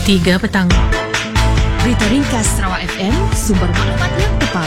3 petang. Berita ringkas Sarawak FM, sumber maklumat yang tepat.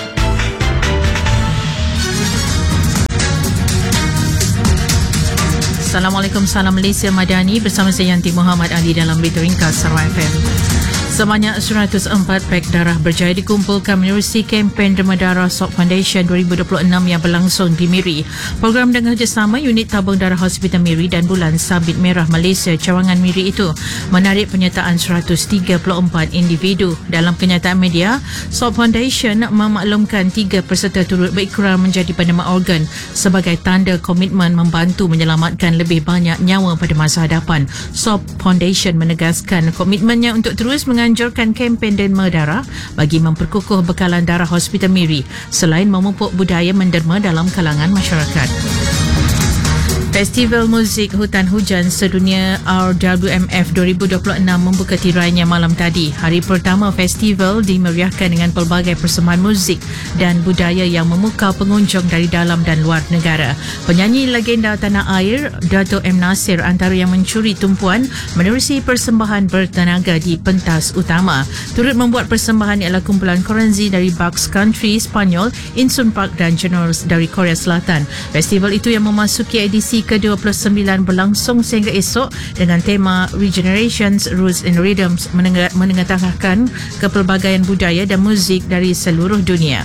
Assalamualaikum, salam Malaysia Madani, bersama saya Yanti Muhammad Ali dalam Berita ringkas Sarawak FM. Sebanyak 104 pek darah berjaya dikumpulkan menerusi kempen Derma Darah SOP Foundation 2026 yang berlangsung di Miri. Program dengan kerjasama Unit Tabung Darah Hospital Miri dan Bulan Sabit Merah Malaysia Cawangan Miri itu menarik penyertaan 134 individu. Dalam kenyataan media, SOP Foundation memaklumkan 3 peserta turut berikrar menjadi penerima organ sebagai tanda komitmen membantu menyelamatkan lebih banyak nyawa pada masa hadapan. SOP Foundation menegaskan komitmennya untuk terus menganjurkan kempen derma darah bagi memperkukuh bekalan darah Hospital Miri selain memupuk budaya menderma dalam kalangan masyarakat. Festival Muzik Hutan Hujan Sedunia RWMF 2026 membuka tirainya malam tadi. Hari pertama festival dimeriahkan dengan pelbagai persembahan muzik dan budaya yang memukau pengunjung dari dalam dan luar negara. Penyanyi legenda tanah air Dato' M. Nasir antara yang mencuri tumpuan menerusi persembahan bertenaga di pentas utama. Turut membuat persembahan ialah kumpulan Korenzi dari Bucks Country Spanyol, Insun Park dan Generals dari Korea Selatan. Festival itu yang memasuki edisi ke-29 berlangsung sehingga esok dengan tema Regenerations, Roots and Rhythms menengatahkan kepelbagaian budaya dan muzik dari seluruh dunia.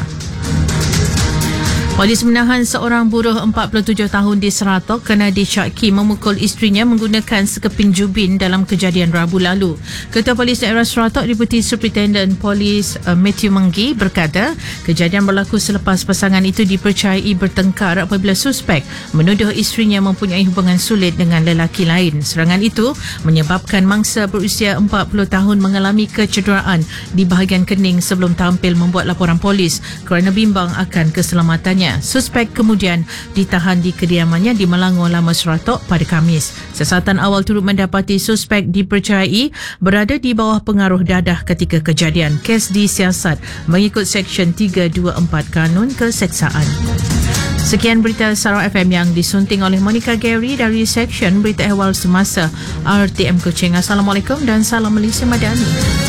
Polis menahan seorang buruh 47 tahun di Seratok kerana disyaki memukul isterinya menggunakan sekeping jubin dalam kejadian Rabu lalu. Ketua Polis Daerah Seratok Deputi Superintendent Polis Matthew Menggi berkata, kejadian berlaku selepas pasangan itu dipercayai bertengkar apabila suspek menuduh isterinya mempunyai hubungan sulit dengan lelaki lain. Serangan itu menyebabkan mangsa berusia 40 tahun mengalami kecederaan di bahagian kening sebelum tampil membuat laporan polis kerana bimbang akan keselamatannya. Suspek kemudian ditahan di kediamannya di Melangor Lama Seratok pada Khamis. Siasatan awal turut mendapati suspek dipercayai berada di bawah pengaruh dadah ketika kejadian. Kes disiasat mengikut Seksyen 324 Kanun Keseksaan. Sekian berita Sarawak FM yang disunting oleh Monica Gary dari Seksyen Berita Ehwal Semasa RTM Kuching. Assalamualaikum dan salam Malaysia Madani.